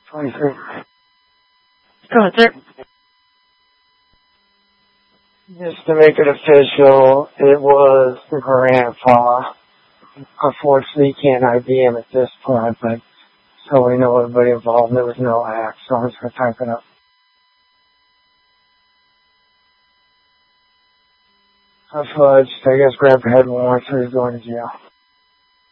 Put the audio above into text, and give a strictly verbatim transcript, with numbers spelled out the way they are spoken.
twenty-three. Go ahead, sir. Just to make it official, it was the grandpa. Unfortunately, you can't I D him at this point, but so we know everybody involved. There was no act, so I'm just going to type it up. I fudged. I guess grandpa had warrants, so he's going to jail.